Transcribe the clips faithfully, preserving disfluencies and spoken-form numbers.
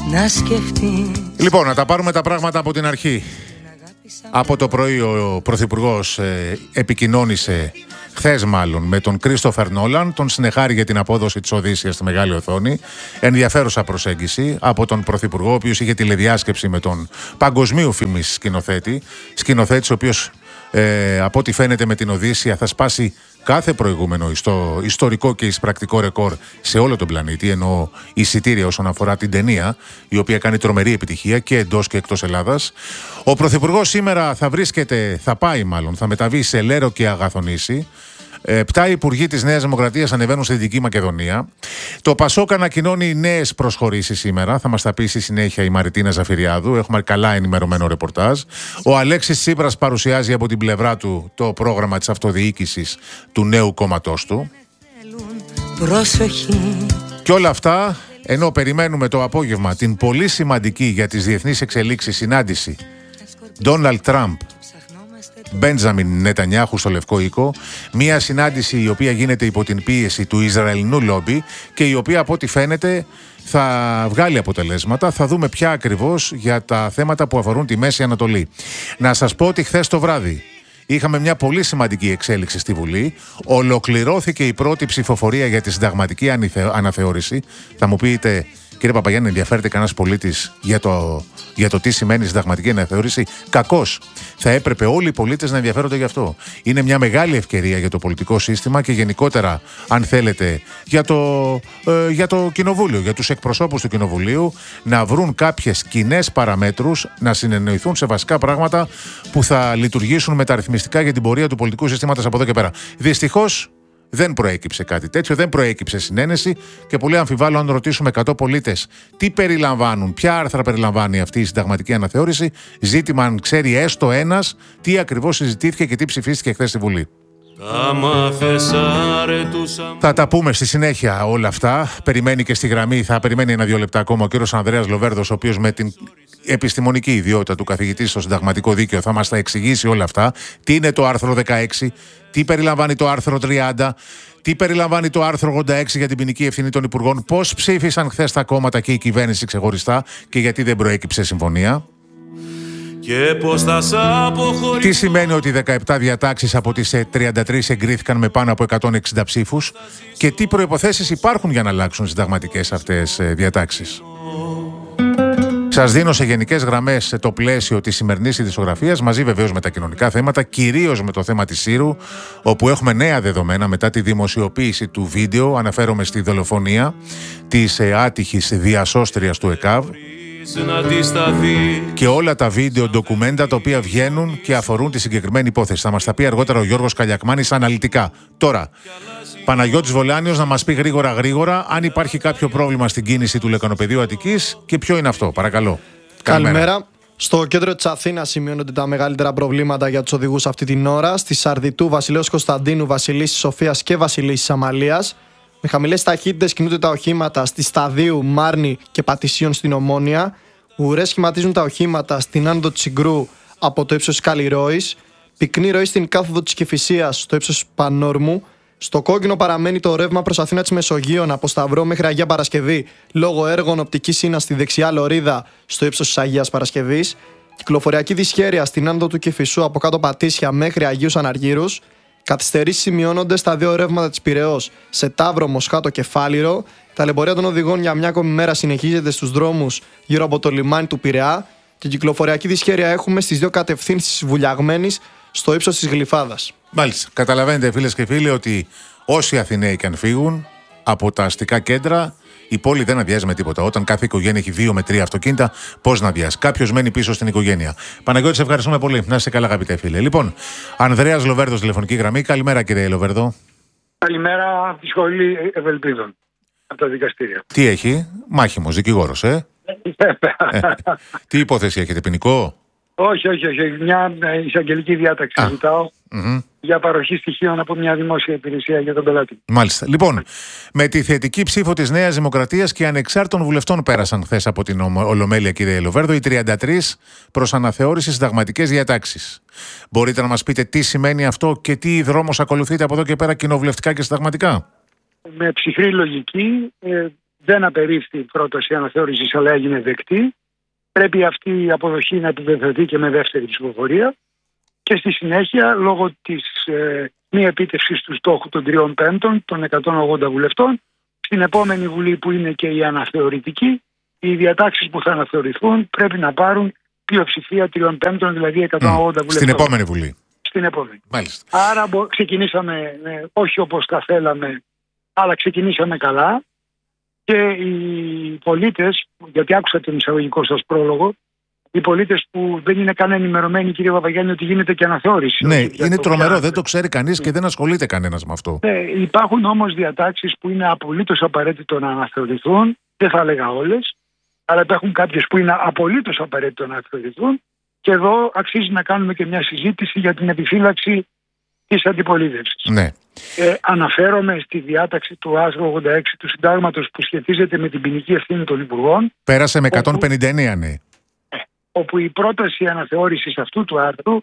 να σκεφτείς. Λοιπόν, να τα πάρουμε τα πράγματα από την αρχή. Από το πρωί ο Πρωθυπουργός ε, επικοινώνησε χθες μάλλον με τον Κρίστοφερ Νόλαν, τον συνεχάρη για την απόδοση της Οδύσσειας στη μεγάλη οθόνη. Ενδιαφέρουσα προσέγγιση από τον Πρωθυπουργό, ο οποίος είχε τηλεδιάσκεψη με τον παγκοσμίου φήμης σκηνοθέτη. Σκηνοθέτης, ο οποίος ε, από ό,τι φαίνεται με την Οδύσσεια θα σπάσει κάθε προηγούμενο ιστο, ιστορικό και εισπρακτικό ρεκόρ σε όλο τον πλανήτη, ενώ εισιτήρια όσον αφορά την ταινία, η οποία κάνει τρομερή επιτυχία και εντός και εκτός Ελλάδας. Ο Πρωθυπουργός σήμερα θα βρίσκεται, θα πάει μάλλον, θα μεταβεί σε Λέρο και Αγαθονήσι. Επτά υπουργοί της Νέας Δημοκρατίας ανεβαίνουν στη Δυτική Μακεδονία. Το Πασόκ ανακοινώνει νέες προσχωρήσεις σήμερα. Θα μας τα πει στη συνέχεια η Μαριτίνα Ζαφυριάδου. Έχουμε καλά ενημερωμένο ρεπορτάζ. Ο Αλέξης Τσίπρας παρουσιάζει από την πλευρά του το πρόγραμμα της αυτοδιοίκησης του νέου κόμματός του. Προσοχή. Και όλα αυτά ενώ περιμένουμε το απόγευμα την πολύ σημαντική για τις διεθνείς εξελίξεις συνάντηση Ντόναλντ Τραμπ Μπέντζαμιν Νετανιάχου στο Λευκό Οίκο, μια συνάντηση η οποία γίνεται υπό την πίεση του Ισραηλινού λόμπι και η οποία από ό,τι φαίνεται θα βγάλει αποτελέσματα. Θα δούμε πια ακριβώς για τα θέματα που αφορούν τη Μέση Ανατολή. Να σας πω ότι χθες το βράδυ είχαμε μια πολύ σημαντική εξέλιξη στη Βουλή. Ολοκληρώθηκε η πρώτη ψηφοφορία για τη συνταγματική αναθεώρηση. Θα μου πείτε, κύριε Παπαγιάννη, ενδιαφέρεται κανένας πολίτης για το, για το τι σημαίνει συνταγματική αναθεώρηση? Κακώς. Θα έπρεπε όλοι οι πολίτες να ενδιαφέρονται γι' αυτό. Είναι μια μεγάλη ευκαιρία για το πολιτικό σύστημα και γενικότερα, αν θέλετε, για το, ε, για το Κοινοβούλιο, για τους εκπροσώπους του Κοινοβουλίου, να βρουν κάποιες κοινές παραμέτρους, να συνεννοηθούν σε βασικά πράγματα που θα λειτουργήσουν μεταρρυθμιστικά για την πορεία του πολιτικού συστήματος από εδώ και πέρα. Δυστυχώς, δεν προέκυψε κάτι τέτοιο, δεν προέκυψε συνένεση και πολύ αμφιβάλλω αν ρωτήσουμε εκατό πολίτες τι περιλαμβάνουν, ποια άρθρα περιλαμβάνει αυτή η συνταγματική αναθεώρηση, ζήτημα αν ξέρει έστω ένας τι ακριβώς συζητήθηκε και τι ψηφίστηκε χθες στη Βουλή. Θα τα πούμε στη συνέχεια όλα αυτά. Περιμένει και στη γραμμή, θα περιμένει ένα-δύο λεπτά ακόμα ο κύριος Ανδρέας Λοβέρδος, ο οποίος με την επιστημονική ιδιότητα του καθηγητή στο συνταγματικό δίκαιο θα μας τα εξηγήσει όλα αυτά. Τι είναι το άρθρο δεκαέξι, τι περιλαμβάνει το άρθρο τριάντα, τι περιλαμβάνει το άρθρο ογδόντα έξι για την ποινική ευθύνη των υπουργών, πώς ψήφισαν χθες τα κόμματα και η κυβέρνηση ξεχωριστά και γιατί δεν προέκυψε συμφωνία. Και πώς θα σ' αποχωρήσω. Τι σημαίνει ότι δεκαεπτά διατάξεις από τις τριάντα τρεις εγκρίθηκαν με πάνω από εκατόν εξήντα ψήφους και τι προϋποθέσεις υπάρχουν για να αλλάξουν συνταγματικές αυτές διατάξεις. Σας δίνω σε γενικές γραμμές το πλαίσιο της σημερινής ειδησιογραφίας, μαζί βεβαίως με τα κοινωνικά θέματα, κυρίως με το θέμα της Σύρου, όπου έχουμε νέα δεδομένα μετά τη δημοσιοποίηση του βίντεο. Αναφέρομαι στη δολοφονία της άτυχης διασώστριας του ΕΚΑΒ και όλα τα βίντεο ντοκουμέντα τα οποία βγαίνουν και αφορούν τη συγκεκριμένη υπόθεση. Θα μας τα πει αργότερα ο Γιώργος Καλιακμάνης αναλυτικά. Τώρα, Παναγιώτης Βολάνιος να μας πει γρήγορα γρήγορα αν υπάρχει κάποιο πρόβλημα στην κίνηση του Λεκανοπεδίου Αττικής και ποιο είναι αυτό. Παρακαλώ. Καλημέρα. Καλημέρα. Στο κέντρο της Αθήνας σημειώνονται τα μεγαλύτερα προβλήματα για τους οδηγούς αυτή την ώρα. Στη Σαρδιτού, Βασιλέως Κωνσταντίνου, Βασιλίσσης Σοφίας και Βασιλίσσης Αμαλίας. Με χαμηλές ταχύτητες κινούνται τα οχήματα στη Σταδίου, Μάρνη και Πατησίων στην Ομόνια. Ουρές σχηματίζουν τα οχήματα στην άνοδο της Συγκρού από το ύψος της Καλλιρόης. Πυκνή ροή στην κάθοδο της Κηφισίας στο ύψος Πανόρμου. Στο κόκκινο παραμένει το ρεύμα προς Αθήνα της Μεσογείων από Σταυρό μέχρι Αγία Παρασκευή λόγω έργων οπτικής ίνας στη δεξιά λωρίδα στο ύψος της Αγίας Παρασκευής. Κυκλοφοριακή δυσχέρεια στην άνοδο του Κηφισού από κάτω Πατήσια μέχρι Αγίους Αναργύρους. Καθυστερήσεις σημειώνονται στα δύο ρεύματα της Πειραιώς σε Ταύρο, Μοσχάτο και Φάληρο. Η ταλαιπωρία των οδηγών για μια ακόμη μέρα συνεχίζεται στους δρόμους γύρω από το λιμάνι του Πειραιά. Και κυκλοφοριακή δυσχέρεια έχουμε στις δύο κατευθύνσεις Βουλιαγμένης στο ύψος της Γλυφάδας. Μάλιστα. Καταλαβαίνετε, φίλες και φίλοι, ότι όσοι Αθηναίοι και αν φύγουν από τα αστικά κέντρα, η πόλη δεν αδειάζει με τίποτα. Όταν κάθε οικογένεια έχει δύο με τρία αυτοκίνητα, πώς να αδειάσει? Κάποιος μένει πίσω στην οικογένεια. Παναγιώτη, σε ευχαριστούμε πολύ. Να είστε καλά, αγαπητέ φίλε. Λοιπόν, Ανδρέας Λοβέρδος, τηλεφωνική γραμμή. Καλημέρα, κύριε Λοβέρδο. Καλημέρα από τη Σχολή Ευελπίδων, από τα δικαστήρια. Τι έχει? Μάχημος, δικηγόρος, ε? ε τι υπόθεση έχετε, ποινικό? Όχι, όχι, όχι. Μια εισαγγελική διάταξη ζητάω mm-hmm. για παροχή στοιχείων από μια δημόσια υπηρεσία για τον πελάτη. Μάλιστα. Λοιπόν, με τη θετική ψήφο της Νέας Δημοκρατίας και ανεξάρτητων βουλευτών πέρασαν χθες από την Ολομέλεια, κύριε Λοβέρδο, οι τριάντα τρεις προς αναθεώρηση συνταγματικές διατάξεις. Μπορείτε να μας πείτε τι σημαίνει αυτό και τι δρόμος ακολουθείτε από εδώ και πέρα κοινοβουλευτικά και συνταγματικά? Με ψυχρή λογική, ε, δεν απερίφθη η πρόταση αναθεώρησης, αλλά έγινε δεκτή. Πρέπει αυτή η αποδοχή να επιβεβαιωθεί και με δεύτερη ψηφοφορία. Και στη συνέχεια, λόγω της ε, μη επίτευξης του στόχου των τριών πέμπτων, των εκατόν ογδόντα βουλευτών, στην επόμενη Βουλή, που είναι και η αναθεωρητική, οι διατάξεις που θα αναθεωρηθούν πρέπει να πάρουν πλειοψηφία τριών πέμπτων, δηλαδή εκατόν ογδόντα mm, βουλευτών. Στην επόμενη Βουλή. Στην επόμενη. Μάλιστα. Άρα ξεκινήσαμε, ε, όχι όπως τα θέλαμε, αλλά ξεκινήσαμε καλά. Και οι πολίτες, γιατί άκουσα τον εισαγωγικό σας πρόλογο, οι πολίτες που δεν είναι καν ενημερωμένοι, κύριε Παπαγιάννη, ότι γίνεται και αναθεώρηση. Ναι, είναι το τρομερό, δεν το ξέρει κανείς και δεν ασχολείται κανένας με αυτό. Ναι, υπάρχουν όμως διατάξεις που είναι απολύτως απαραίτητο να αναθεωρηθούν, δεν θα έλεγα όλες, αλλά υπάρχουν κάποιες που είναι απολύτως απαραίτητο να αναθεωρηθούν, και εδώ αξίζει να κάνουμε και μια συζήτηση για την επιφύλαξη της αντιπολίτευσης. Ναι. Ε, αναφέρομαι στη διάταξη του άρθρου ογδόντα έξι του Συντάγματος που σχετίζεται με την ποινική ευθύνη των Υπουργών. Πέρασε με εκατόν πενήντα εννέα, ναι. Όπου η πρόταση αναθεώρησης αυτού του άρθρου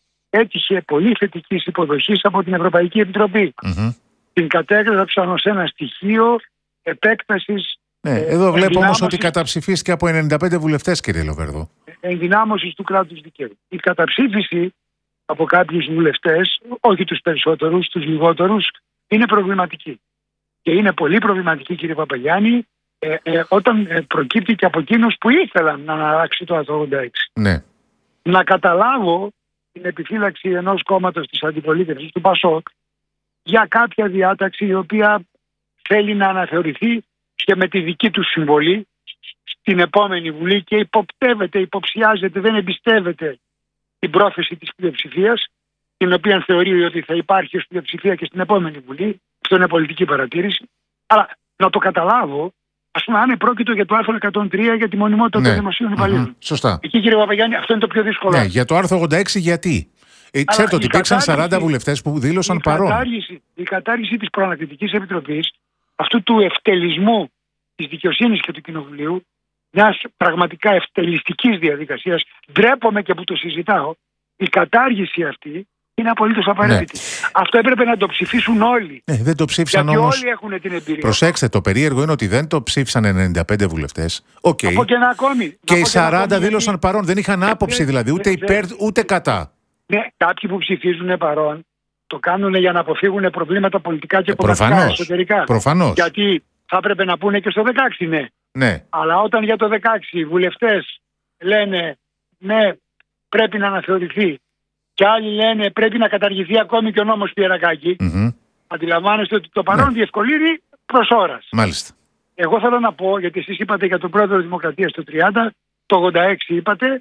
έτυχε πολύ θετική υποδοχή από την Ευρωπαϊκή Επιτροπή. Mm-hmm. Την κατέγραψαν ως ένα στοιχείο επέκτασης. Ναι, εδώ βλέπω όμως ότι καταψηφίστηκε από ενενήντα πέντε βουλευτές, κύριε Λοβέρδο. Ενδυνάμωσης του κράτους δικαίου. Η καταψήφιση από κάποιους βουλευτές, όχι τους περισσότερους, τους λιγότερους, είναι προβληματική. Και είναι πολύ προβληματική, κύριε Παπαγιάννη, Ε, ε, όταν ε, προκύπτει και από εκείνους που ήθελαν να αλλάξει το άρθρο ογδόντα έξι. Ναι. Να καταλάβω την επιφύλαξη ενός κόμματος της αντιπολίτευσης, του Πασόκ, για κάποια διάταξη η οποία θέλει να αναθεωρηθεί και με τη δική του συμβολή στην επόμενη Βουλή και υποπτεύεται, υποψιάζεται, δεν εμπιστεύεται την πρόθεση της πλειοψηφίας, την οποία θεωρεί ότι θα υπάρχει ως πλειοψηφία και στην επόμενη Βουλή. Αυτό είναι πολιτική παρατήρηση. Αλλά να το καταλάβω, ας πούμε, αν επρόκειτο για το άρθρο εκατόν τρία για τη μονιμότητα ναι. των δημοσίων υπαλλήλων. Mm-hmm. Σωστά. Εκεί, κύριε Παπαγιάννη, αυτό είναι το πιο δύσκολο. Ναι, για το άρθρο ογδόντα έξι γιατί. Ε, ξέρετε ότι υπήρξαν σαράντα βουλευτές που δήλωσαν η παρόν. Κατάργηση, η κατάργηση της Προανακριτικής Επιτροπής, αυτού του ευτελισμού της δικαιοσύνης και του Κοινοβουλίου, μιας πραγματικά ευτελιστικής διαδικασίας, ντρέπομαι και που το συζητάω, η κατάργηση αυτή είναι απολύτως απαραίτητη. Ναι. Αυτό έπρεπε να το ψηφίσουν όλοι. Ναι, δεν το ψήφισαν γιατί όμως. Όλοι έχουν την εμπειρία. Προσέξτε, το περίεργο είναι ότι δεν το ψήφισαν ενενήντα πέντε βουλευτές. Okay. Από και ένα ακόμη. Και οι σαράντα δήλωσαν γιατί... παρόν. Δεν είχαν άποψη ναι, δηλαδή, ούτε ναι, υπέρ ούτε κατά. Ναι, κάποιοι που ψηφίζουν παρόν το κάνουν για να αποφύγουν προβλήματα πολιτικά και ε, κομματικά εσωτερικά. Προφανώς. Γιατί θα έπρεπε να πούνε και στο δεκαέξι ναι. ναι. Αλλά όταν για το δεκαέξι οι βουλευτές λένε ναι, πρέπει να αναθεωρηθεί, και άλλοι λένε πρέπει να καταργηθεί ακόμη και ο νόμος Πιερακάκη, mm-hmm. αντιλαμβάνεστε ότι το παρόν ναι. διευκολύνει προς ώρας. Μάλιστα. Εγώ θέλω να πω, γιατί εσείς είπατε για τον πρόεδρο της Δημοκρατίας το τριάντα, το ογδόντα έξι είπατε.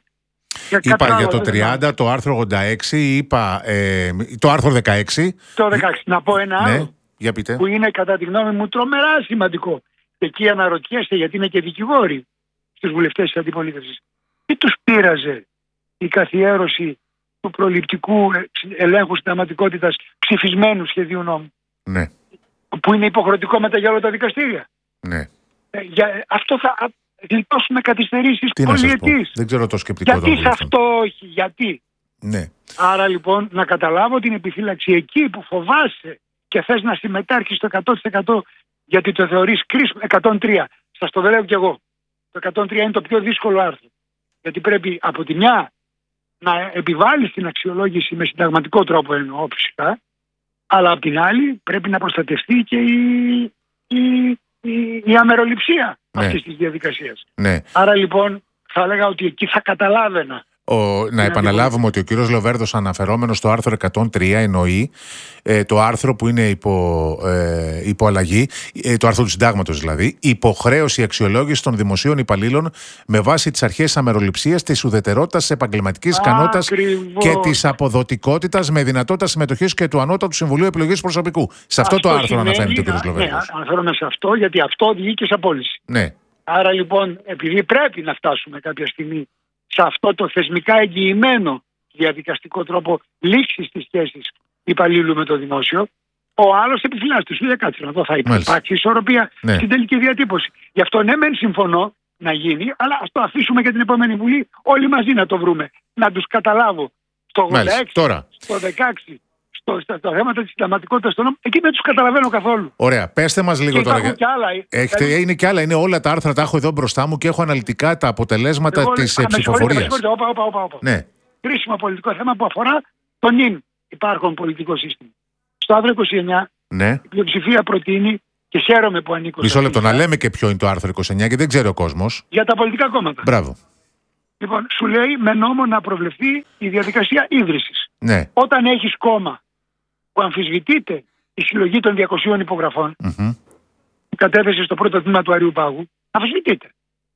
Είπα για το τριάντα, δεν... το άρθρο ογδόντα έξι, είπα ε, το άρθρο δεκαέξι. Το δεκαέξι. Να πω ένα άλλο, ναι. Για πείτε. Που είναι κατά τη γνώμη μου τρομερά σημαντικό. Και εκεί αναρωτιέστε, γιατί είναι και δικηγόροι στους βουλευτές της αντιπολίτευσης. Τι τους πείραζε η καθιέρωση του προληπτικού ελέγχου συνταγματικότητας ψηφισμένου σχεδίου νόμου. Ναι. Που είναι υποχρεωτικό μετά για όλα τα δικαστήρια. Ναι. Ε, για, αυτό θα γλιτώσουμε καθυστερήσεις πολυετής. Δεν ξέρω το σκεπτικό. Γιατί σε αυτό όχι, γιατί. Ναι. Άρα λοιπόν να καταλάβω την επιφύλαξη εκεί που φοβάσαι και θες να συμμετάρχεις στο εκατό τοις εκατό γιατί το θεωρείς κρίσιμο. εκατόν τρία. Σας το λέω κι εγώ. Το εκατόν τρία είναι το πιο δύσκολο άρθρο. Γιατί πρέπει από τη μια να επιβάλλεις την αξιολόγηση με συνταγματικό τρόπο, εννοώ φυσικά, αλλά από την άλλη πρέπει να προστατευτεί και η, η, η, η αμεροληψία ναι. αυτής της διαδικασίας. Ναι. Άρα λοιπόν θα έλεγα ότι εκεί θα καταλάβαινα. Ο, να επαναλάβουμε ότι ο κύριος Λοβέρδος αναφερόμενος στο άρθρο εκατόν τρία εννοεί ε, το άρθρο που είναι υπό, ε, υπό αλλαγή, ε, το άρθρο του Συντάγματος δηλαδή, υποχρέωση αξιολόγηση των δημοσίων υπαλλήλων με βάση τις αρχές της αμεροληψίας, της ουδετερότητας, της επαγγελματικής ικανότητας και της αποδοτικότητας με δυνατότητα συμμετοχής και του Ανώτατου Συμβουλίου Επιλογής Προσωπικού. Σε αυτό, αυτό το άρθρο σημαίνει, αναφέρεται ο κύριος Λοβέρδος. Ναι, αναφέρομαι σε αυτό γιατί αυτό οδηγεί και σε απόλυση. Ναι. Άρα λοιπόν, επειδή πρέπει να φτάσουμε κάποια στιγμή σε αυτό το θεσμικά εγγυημένο διαδικαστικό τρόπο λήξης της σχέσης υπαλλήλου με το δημόσιο, ο άλλος επιφυλάσσει του. Κάτσε να δω, θα υπάρξει ισορροπία ναι. στην τελική διατύπωση. Γι' αυτό ναι, μεν συμφωνώ να γίνει, αλλά ας το αφήσουμε για την επόμενη Βουλή όλοι μαζί να το βρούμε. Να τους καταλάβω. Στο ογδόντα έξι, τώρα. στο δεκαέξι, στο, στα, στα θέματα της συνταγματικότητας των νόμων, εκεί δεν τους καταλαβαίνω καθόλου. Ωραία, πέστε μας λίγο και τώρα. Υπάρχουν και άλλα. Έχετε, δηλαδή, είναι και άλλα, είναι όλα τα άρθρα, τα έχω εδώ μπροστά μου και έχω αναλυτικά τα αποτελέσματα εγώ, της α, ψηφοφορίας. Όπα, όπα, όπα, όπα. Ναι. Κρίσιμο πολιτικό θέμα που αφορά το νυν υπάρχον πολιτικό σύστημα. Στο άρθρο είκοσι εννιά Ναι. η πλειοψηφία προτείνει, και χαίρομαι που ανήκω. Μισό λεπτό, να λέμε και ποιο είναι το άρθρο είκοσι εννιά, γιατί δεν ξέρει ο κόσμος. Για τα πολιτικά κόμματα. Μπράβο. Λοιπόν, σου λέει με νόμο να προβλεφθεί η διαδικασία ίδρυσης. Ναι. Όταν έχεις κόμμα που αμφισβητείται η συλλογή των διακοσίων υπογραφών, Mm-hmm. που κατέθεσε στο πρώτο τμήμα του Αριουπάγου, αμφισβητείται.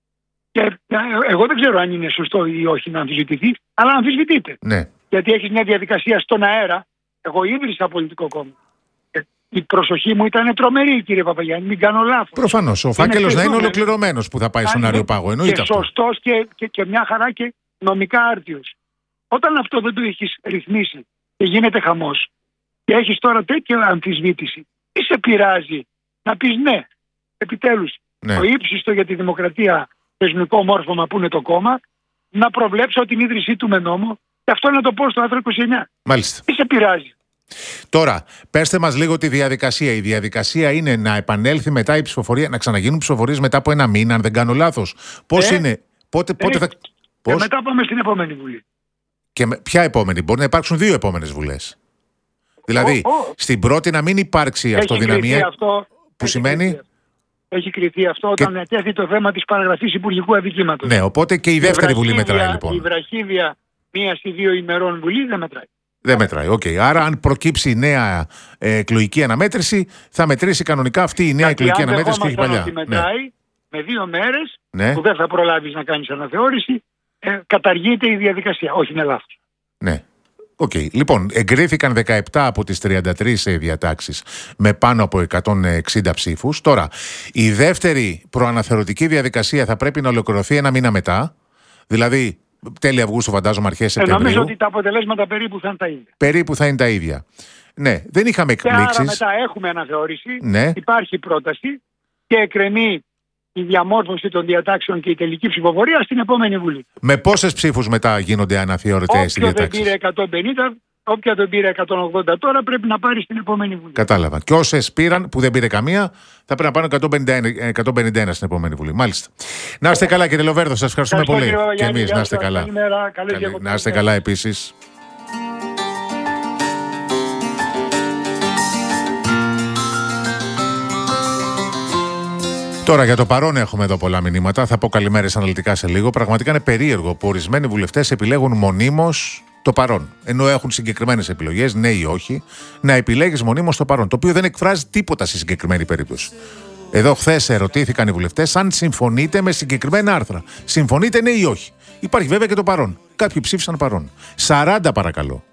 Και ε, εγώ δεν ξέρω αν είναι σωστό ή όχι να αμφισβητηθεί, αλλά αμφισβητείται. Ναι. Γιατί έχεις μια διαδικασία στον αέρα. Εγώ ίδρυσα πολιτικό κόμμα. Ε, η προσοχή μου ήταν τρομερή, κύριε Παπαγιάννη, μην κάνω λάθος. Προφανώς. Ο φάκελος να είναι θετούμενο. ολοκληρωμένος που θα πάει στον Αν είναι Αριοπάγο. Εννοείται και αυτό. σωστός και, και, και μια χαρά και νομικά άρτιος. Όταν αυτό δεν το έχεις ρυθμίσει και γίνεται χαμός και έχεις τώρα τέτοια αμφισβήτηση, τι σε πειράζει να πεις ναι, επιτέλους, Ναι. το ύψιστο για τη δημοκρατία θεσμικό μόρφωμα που είναι το κόμμα, να προβλέψω την ίδρυσή του με νόμο και αυτό να το πω στο άρθρο είκοσι εννιά. Μάλιστα. Τι σε πειράζει. Τώρα, πέστε μας λίγο τη διαδικασία. Η διαδικασία είναι να επανέλθει μετά η ψηφοφορία, να ξαναγίνουν ψηφοφορίες μετά από ένα μήνα, αν δεν κάνω λάθος. Πώς Ε, είναι, πότε, πότε ε, θα. Και Πώς? μετά πάμε στην επόμενη Βουλή. Και με, ποια επόμενη, μπορεί να υπάρξουν δύο επόμενες βουλές. Δηλαδή, Ω, ω. στην πρώτη να μην υπάρξει Έχει αυτοδυναμία. κριθεί αυτό, που έχει σημαίνει? κριθεί αυτό. Έχει κριθεί αυτό όταν ετέθη το θέμα της παραγραφής υπουργικού αδικήματος. Ναι, οπότε και η δεύτερη βουλή μετράει λοιπόν. Η βραχίδια μία ή δύο ημερών Βουλή δεν μετράει. Δεν μετράει. Οκ. Άρα, αν προκύψει η νέα ε, εκλογική αναμέτρηση, θα μετρήσει κανονικά αυτή η νέα Γιατί εκλογική αν αναμέτρηση και όχι δεχόμασταν παλιά. ότι μετράει με δύο μέρες Ναι. που δεν θα προλάβεις να κάνεις αναθεώρηση, ε, καταργείται η διαδικασία. Όχι, είναι λάθος. Ναι. Οκ. Λοιπόν, εγκρίθηκαν δεκαεπτά από τις τριάντα τρεις διατάξεις με πάνω από εκατόν εξήντα ψήφους. Τώρα, η δεύτερη προαναθεωρητική διαδικασία θα πρέπει να ολοκληρωθεί ένα μήνα μετά. Δηλαδή, τέλη Αυγούστου, φαντάζομαι, αρχές Ε, Σεπτεμβρίου. νομίζω ότι τα αποτελέσματα περίπου θα είναι τα ίδια. Περίπου θα είναι τα ίδια. Ναι, δεν είχαμε Και άρα εκπλήξεις. μετά έχουμε αναθεώρηση, Ναι. υπάρχει πρόταση και εκκρεμεί η διαμόρφωση των διατάξεων και η τελική ψηφοφορία στην επόμενη Βουλή. Με πόσες ψήφους μετά γίνονται αναθεωρητές οι Όποιο δεν διατάξεις? πήρε εκατόν πενήντα, όποια δεν πήρε εκατόν ογδόντα τώρα πρέπει να πάρει στην επόμενη Βουλή. Κατάλαβα. Και όσες πήραν που δεν πήρε καμία, θα πρέπει να πάνε εκατόν πενήντα ένα, εκατόν πενήντα ένα στην επόμενη Βουλή. Μάλιστα. Να είστε καλά, κύριε Λοβέρδο, σας ευχαριστούμε Ευχαριστώ, πολύ. κύριε Και Παπαγιάννη. εμείς, να Γεια είστε σας. καλά. Καλημέρα. Καλές Καλή- διακοπές. Να είστε καλά επίσης. Τώρα για το παρόν έχουμε εδώ πολλά μηνύματα. Θα πω καλημέρες αναλυτικά σε λίγο. Πραγματικά είναι περίεργο που ορισμένοι βουλευτές επιλέγουν μονίμως το παρόν. Ενώ έχουν συγκεκριμένες επιλογές, ναι ή όχι, να επιλέγεις μονίμως το παρόν. Το οποίο δεν εκφράζει τίποτα στη συγκεκριμένη περίπτωση. Εδώ χθες ερωτήθηκαν οι βουλευτές αν συμφωνείτε με συγκεκριμένα άρθρα. Συμφωνείτε ναι ή όχι. Υπάρχει βέβαια και το παρόν. Κάποιοι ψήφισαν παρόν. σαράντα παρακαλώ.